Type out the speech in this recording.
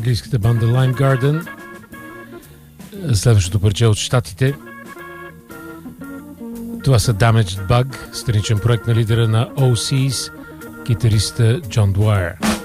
английската банда Lime Garden. Следващото парче от щатите. Това са Damaged Bug, страничен проект на лидера на OCs, китариста Джон Дуайер.